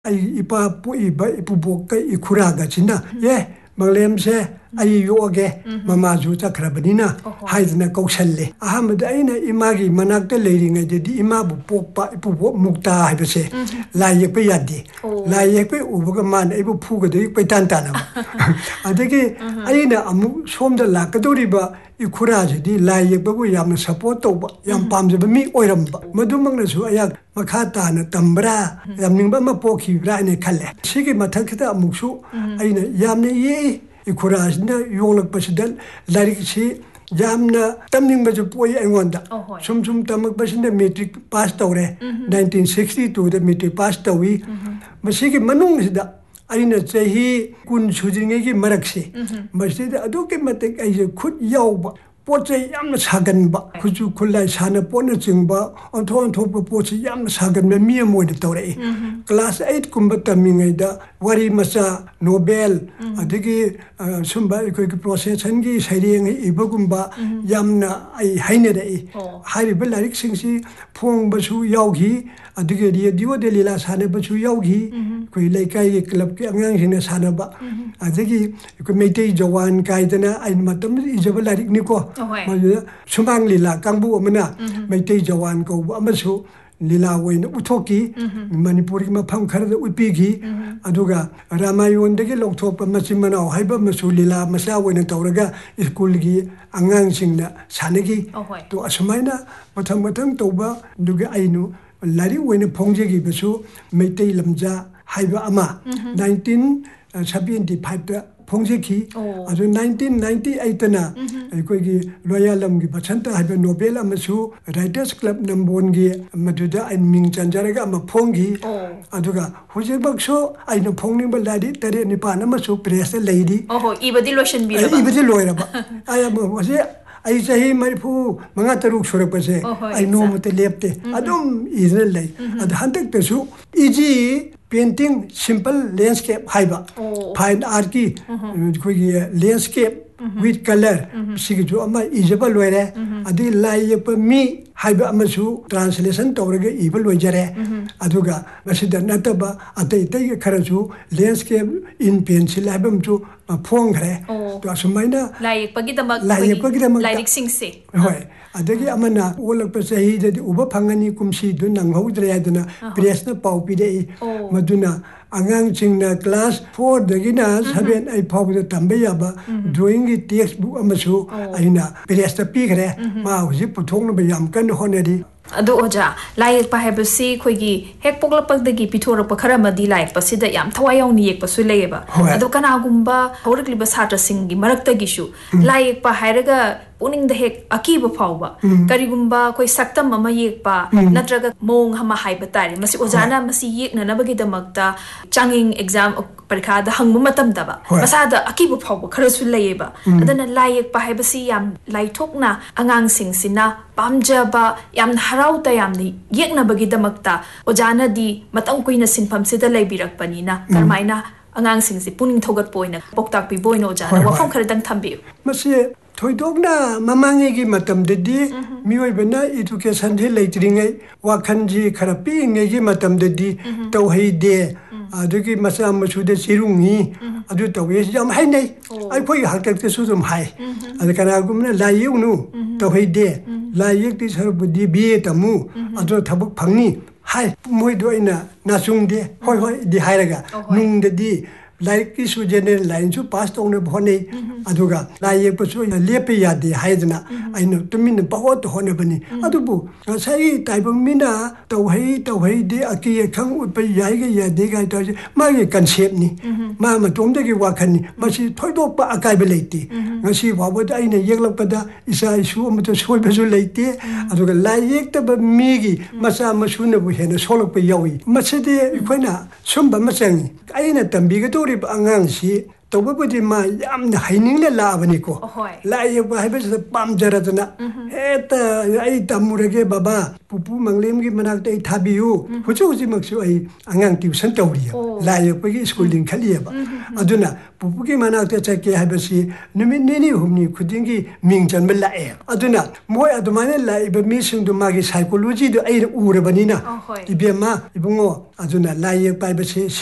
ipa pu iba ipu ka ikuraga china ye manglem se ai yoge mama ju chakrabnina haidna kausalle ahamda aina imagi manakta leiringa dedi ima bu pokpa ipu mukta haibase lai pe yadi lai pe ubuga man ibu phuga de pe tan tan adegi aina amu somda lakadoriba ikura jedi lai bu yam support to yam pamje mi oiramba madumangna su ayak makata na tambra yam ningba ma pokhi bra ne khalle sigi mathakta amuksu aina yamne ye ikurajna yolak pasidal larik si jamna tamning ba poi angonda sum tamak basina metric pass tawre 1962 da metric pass tawi masigi manung sida aina chahi kun sujinge gi marakse masida aduke matek ai khut yawba poche yamna saganba khuju khulai sana pona chingba onthon thop poche yamna saganba mi amoida tawre class 8 kumba tamingaida wari masa nobel adigi sumba ikoi process hangi saireng ibagumba yamna ai hainere hari balarik singsi phongbasu yawgi adigi dio delila sana basu yawgi koi laikai club ke angang hina sana ba adigi ko meitei jawan kaidana ai matam ijabalarik niko sumang lila kangbu amana meitei jawan ko amasu lila wain uthoki manipuri ma pham khar upigi aduga ramayon degi lokthop masimana haiba masu lila masa wain tawraga school gi angang singna sanagi to asumaina mathang toba duga ainu lari wain phongje gi besu meitei lamja haiba ama 1975 da phongjeki adu 1998 na aikogi loyalam gi bachanta haiba nobel amasu writers club nambon gi maduda ain ming chanjaraga ama phonggi aduga hujebakso aina phongning baladi tare nipan amasu press lady ibadi lotion bi ibadi loiraba aya wase ai sahi marifu manga taruk surakpase ai no mate lepte adum israel lay ad hantak tesu iji painting simple landscape haiba fine art ki koi landscape with color sigi jo ama ijaba loire adi lai pa mi haiba amasu translation tawraga iba loijare aduga masida nataba atai tai kharasu landscape in pencil album chu phongre to asumaina lai pagidama lai singse hoi adagi amana olak pa sahi de uba phangani kumsi du nanghaudre aduna presna paupi de maduna angang chingna class 4 dagina 7 ai phawda tambaya ba drawing gi textbook amasu aina presna pigre ma huji puthongna ba yam kan honedi adu oja laik pa hebsi khoigi hek poklapak dagi pithora pa kharamadi laik pa sida yam thawayong ni yek pa su leba adu kana gumba haurakli ba satra singi marakta gishu laik pa hairaga puning the hek akiba phawba karigumba koi saktam ama yek pa natraga mong hama haiba tari masi ojana masi yek na nabagi damakta changing exam parikha da hangma matam daba masada akiba phawba kharasu leba adana laik pa hebsi yam laithokna angang sing sina pamjaba yam harauta yamni yeknabagi damakta ojana di matang kuina sinpham sida leibirakpanina karmaina angang singsi puning thogat poina poktak pi boina ojana wafam kharadang thambi masi thoidokna mamangi gi matam dedi mioi bana education he leitringai wakhanji kharapi ngai gi matam dedi tawhei de adugi masa masu de sirungi adu tawe yam hainai ai phoi haktak te su zum hai adakana gumna layunu tawhei de layek ti sarbudi bi tamu adu thabuk phangni hai moi doina nasung de hoi di hairaga nung de di like ki su general line su pass tong ne bhone aduga layek pasu lepe ya de haidna aino tumin bahot hone bani adubu sai taibang mina tawhei de aki khang utpai yai ga ya de ga ta ma ge concept ni ma tom de ge wakhan ni masi thoidok pa akai be leiti ngasi wabo da aina yeklak pa da isa isu am to soi besu leiti aduga layek ta ba mi gi masa masu ne bu hena solok pa yawi maside khoina sumba masang aina tambi ga angang si ꯇꯧꯕꯕꯨꯗꯤ ꯃꯥ ꯌꯥꯝꯅ ꯍꯩꯅꯤꯡꯅ ꯂꯥꯛꯑꯕꯅꯤꯀꯣ ꯂꯥꯏ ꯌꯦꯛꯄ ꯍꯥꯏꯕꯁꯤꯗ ꯄꯥꯝꯖꯔꯗꯅ ꯍꯦꯛꯇ ꯑꯩ ꯇꯝꯃꯨꯔꯒꯦ ꯕꯕꯥ ꯄꯨꯄꯨ ꯃꯪꯂꯦꯝꯒꯤ ꯃꯅꯥꯛꯇ ꯑꯩ ꯊꯥꯕꯤꯌꯨ ꯍꯧꯖꯤꯛꯃꯛꯁꯨ ꯑꯩ ꯑꯉꯥꯡ ꯇ꯭ꯌꯨꯁꯟ ꯇꯧꯔꯤꯌꯦꯕ ꯂꯥꯏ ꯌꯦꯛꯄꯒꯤ ꯁ꯭ꯀꯨꯜ ꯂꯤꯡꯈꯠꯂꯤꯌꯦꯕ ꯑꯗꯨꯅ ꯄꯨꯄꯨꯒꯤ ꯃꯅꯥꯛꯇ ꯆꯠꯀꯦ ꯍꯥꯏꯕꯁꯤ ꯅꯨꯃꯤꯠ ꯅꯤꯅꯤ ꯍꯨꯝꯅꯤ ꯈꯨꯗꯤꯡꯒꯤ ꯃꯤꯡ ꯆꯟꯕ ꯂꯥꯛꯑꯦ ꯑꯗꯨꯅ ꯃꯣꯏ ꯑꯗꯨꯃꯥꯏꯅ ꯂꯥꯛꯏꯕ ꯃꯤꯁꯤꯡꯗꯨ ꯃꯥꯒꯤ ꯁꯥꯏꯀꯣꯂꯣꯖꯤꯗꯨ ꯑꯩꯅ ꯎꯔꯕꯅꯤꯅ ꯏꯕꯦꯝꯃ ꯏꯕꯨꯡꯉꯣ ꯑꯗꯨꯅ ꯂꯥꯏ ꯌꯦꯛꯄ ꯍꯥꯏꯕꯁꯤ